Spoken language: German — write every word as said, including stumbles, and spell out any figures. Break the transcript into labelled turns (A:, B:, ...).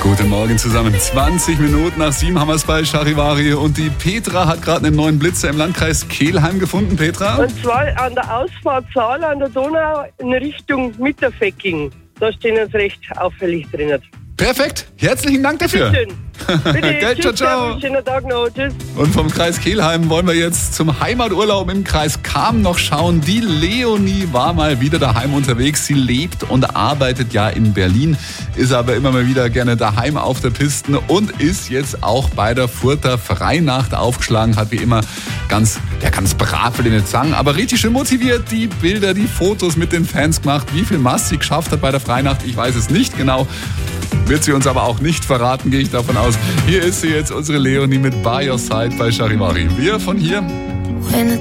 A: Guten Morgen zusammen. zwanzig Minuten nach sieben haben wir es bei Charivari. Und die Petra hat gerade einen neuen Blitzer im Landkreis Kelheim gefunden, Petra.
B: Und zwar an der Ausfahrt Saal an der Donau in Richtung Mitterfecking. Da stehen uns recht auffällig drin.
A: Perfekt. Herzlichen Dank dafür.
B: Bitte schön. Bitte.
A: Gell, ciao,
B: Tschüss,
A: ciao.
B: servus, schönen Tag noch. Tschüss.
A: Und vom Kreis Kelheim wollen wir jetzt zum Heimaturlaub im Kreis Cham noch schauen. Die Leonie war mal wieder daheim unterwegs. Sie lebt und arbeitet ja in Berlin, ist aber immer mal wieder gerne daheim auf der Piste und ist jetzt auch bei der Further Freinacht aufgeschlagen. Hat wie immer ganz, ja, ganz brav, will ich nicht sagen, aber richtig schön motiviert die Bilder, die Fotos mit den Fans gemacht. Wie viel Mast sie geschafft hat bei der Freinacht, ich weiß es nicht genau. Wird sie uns aber auch nicht verraten, gehe ich davon aus. Hier ist sie jetzt, unsere Leonie mit By Your Side bei Charivari. Wir von hier.